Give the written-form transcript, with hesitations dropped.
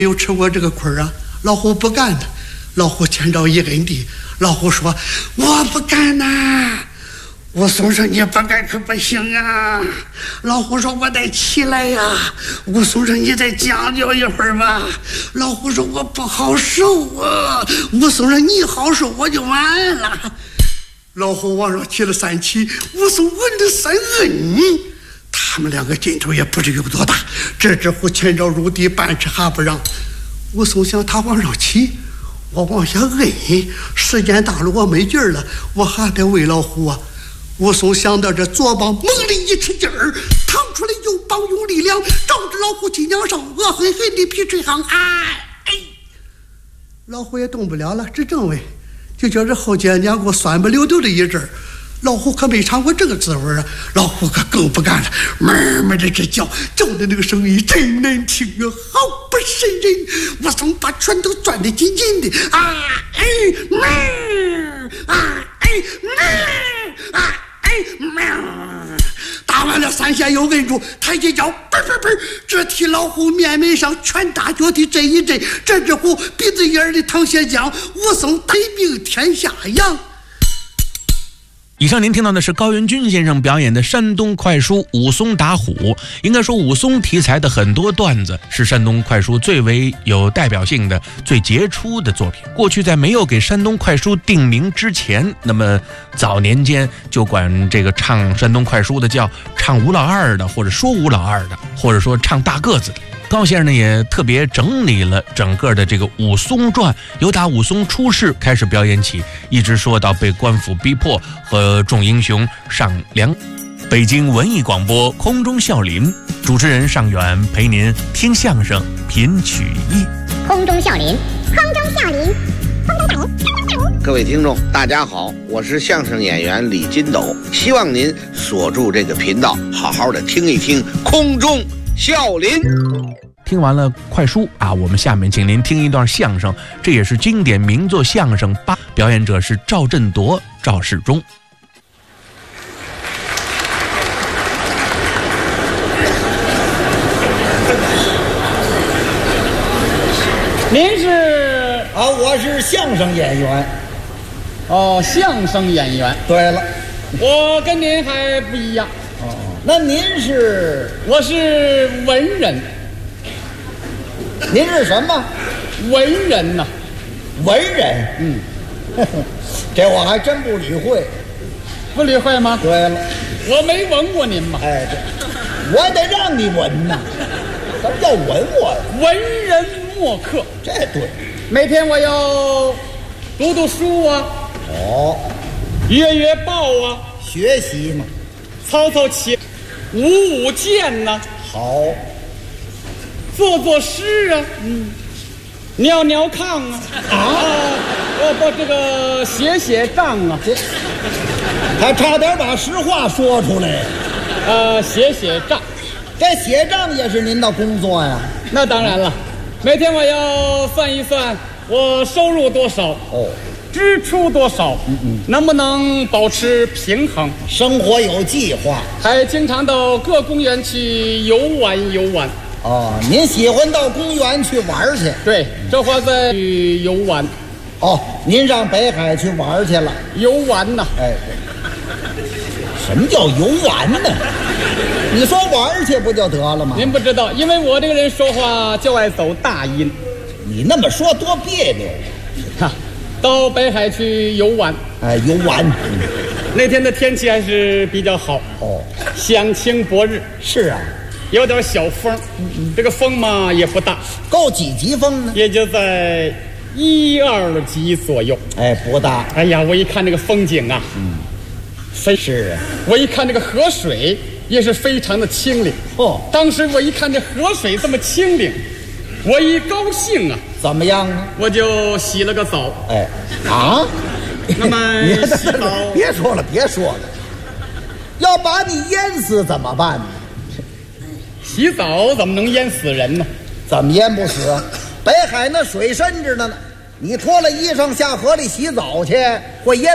有吃过这个亏啊？老虎不干的，老虎前脚一摁地，老虎说：“我不干呐！”武松说：“你不干可不行啊！”老虎说：“我得起来呀！”武松说：“你再将就一会儿吧。”老虎说：“我不好受啊！”武松说：“你好受我就完了。”老虎往上提了3起，武松摁了3摁。他们两个劲头也不知有多大，这只虎前脚入地，半尺还不让。武松想，他往上起，我往下摁，时间大了我没劲儿了，我还得喂老虎啊。武松想到这，左膀猛力一吃劲儿，腾出来右膀用力量，照着老虎脊梁上恶狠狠地劈吹行，老虎也动不了了，只正位，就觉着后肩胛骨酸不溜溜的一阵儿。老虎可没尝过这个滋味啊！老虎可更不干了，慢慢的这叫的那个声音真难听啊，好不瘆人！武松把拳头攥得紧紧的，打完了3下又摁住，抬起脚，这替老虎面门上拳打脚的震一震，这只虎鼻子眼里淌血浆，武松得病天下扬。 以上您听到的是高元军先生表演的山东快书武松打虎。应该说武松题材的很多段子是山东快书最为有代表性的、最杰出的作品。过去在没有给山东快书定名之前，那么早年间就管这个唱山东快书的叫唱吴老二的，或者说吴老二的，或者说唱大个子的。高先生呢也特别整理了整个的这个武松传，由打武松出世开始表演起，一直说到被官府逼迫和众英雄上梁。北京文艺广播空中笑林，主持人尚远陪您听相声品曲艺。 空中笑林，空中笑林，空中笑林。 各位听众大家好，我是相声演员李金斗，希望您锁住这个频道，好好的听一听空中笑林。 听完了快书啊，我们下面请您听一段相声，这也是经典名作相声8，表演者是赵振铎、赵世忠。 您是啊？我是相声演员。哦，相声演员。对了，我跟您还不一样。哦，那您是？我是文人。您是什么？文人呐。文人？嗯，这我还真不理会。不理会吗？对了，我没闻过您嘛。哎，我得让你闻呐。什么叫闻我？文人墨客。这对。每天我要读读书啊。哦。阅阅报啊。学习嘛。操操琴，舞舞剑呐。好。做做诗啊，尿尿炕啊，不，这个写账啊，还差点把实话说出来。写账，这写账也是您的工作呀？那当然了，每天我要算一算我收入多少，支出多少，能不能保持平衡，生活有计划，还经常到各公园去游玩。哦，您喜欢到公园去玩去？对，这会在游玩。哦，您上北海去玩去了？游玩呢？哎，什么叫游玩呢？你说玩去不就得了吗？您不知道，因为我这个人说话就爱走大音。你那么说多别扭。哈，到北海去游玩。哎，游玩。那天的天气还是比较好。哦，响晴博日。是啊。有点小风，这个风嘛也不大，够几级风呢？也就在1、2级左右。哎，不大。哎呀，我一看这个风景啊，是啊。我一看这个河水也是非常的清灵。哦，当时我一看这河水这么清灵，我一高兴啊，怎么样啊？我就洗了个澡。哎，啊，那么洗澡别说了，要把你淹死怎么办呢？洗澡怎么能淹死人呢？怎么淹不死啊？北海那水深着呢，你脱了衣裳下河里洗澡去，会淹